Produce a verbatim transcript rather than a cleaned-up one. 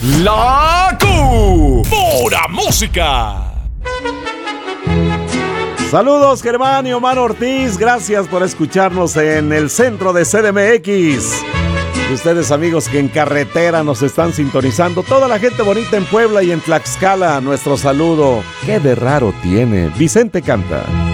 La Q. Pura música. Saludos, Germán y Omar Ortiz. Gracias por escucharnos en el centro de C D M X. Y ustedes, amigos, que en carretera nos están sintonizando. Toda la gente bonita en Puebla y en Tlaxcala, nuestro saludo. ¿Qué de raro tiene? Vicente canta.